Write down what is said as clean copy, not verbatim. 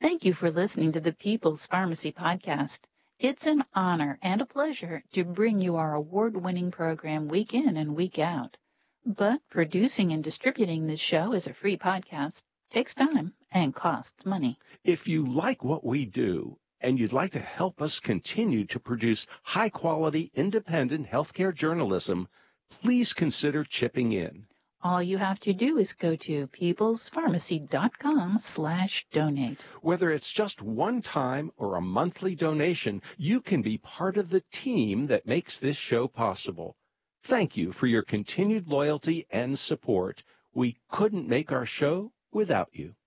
Thank you for listening to the People's Pharmacy Podcast. It's an honor and a pleasure to bring you our award-winning program week in and week out. But producing and distributing this show as a free podcast takes time and costs money. If you like what we do and you'd like to help us continue to produce high-quality, independent healthcare journalism, please consider chipping in. All you have to do is go to peoplespharmacy.com/donate. Whether it's just one time or a monthly donation, you can be part of the team that makes this show possible. Thank you for your continued loyalty and support. We couldn't make our show without you.